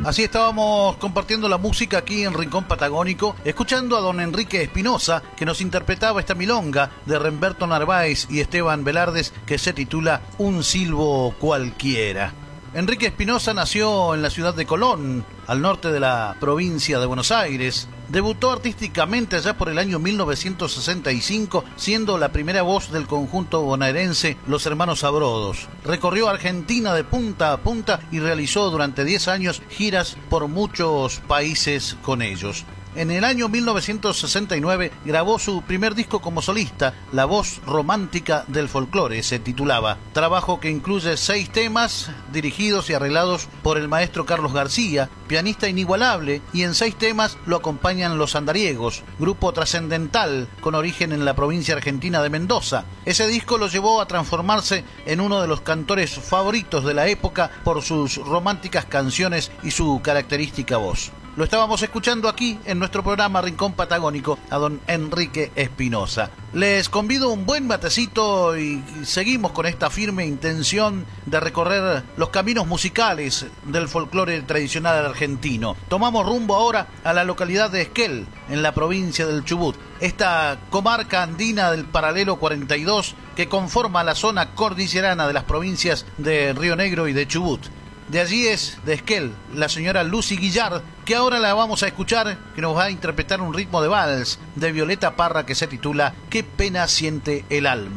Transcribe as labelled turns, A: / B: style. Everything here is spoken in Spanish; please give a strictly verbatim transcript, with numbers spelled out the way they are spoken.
A: Así estábamos compartiendo la música aquí en Rincón Patagónico, escuchando a don Enrique Espinosa, que nos interpretaba esta milonga de Remberto Narváez y Esteban Velardes, que se titula Un silbo cualquiera. Enrique Espinosa nació en la ciudad de Colón, al norte de la provincia de Buenos Aires. Debutó artísticamente allá por el año mil novecientos sesenta y cinco, siendo la primera voz del conjunto bonaerense Los Hermanos Sabrodos. Recorrió Argentina de punta a punta y realizó durante diez años giras por muchos países con ellos. En el año mil novecientos sesenta y nueve grabó su primer disco como solista, La Voz Romántica del Folclore, se titulaba. Trabajo que incluye seis temas dirigidos y arreglados por el maestro Carlos García, pianista inigualable, y en seis temas lo acompañan Los Andariegos, grupo trascendental con origen en la provincia argentina de Mendoza. Ese disco lo llevó a transformarse en uno de los cantores favoritos de la época por sus románticas canciones y su característica voz. Lo estábamos escuchando aquí en nuestro programa Rincón Patagónico a don Enrique Espinosa. Les convido un buen matecito y seguimos con esta firme intención de recorrer los caminos musicales del folclore tradicional argentino. Tomamos rumbo ahora a la localidad de Esquel, en la provincia del Chubut, esta comarca andina del paralelo cuarenta y dos que conforma la zona cordillerana de las provincias de Río Negro y de Chubut. De allí es, de Esquel, la señora Lucy Guillard, que ahora la vamos a escuchar, que nos va a interpretar un ritmo de vals de Violeta Parra que se titula ¿Qué pena siente el alma?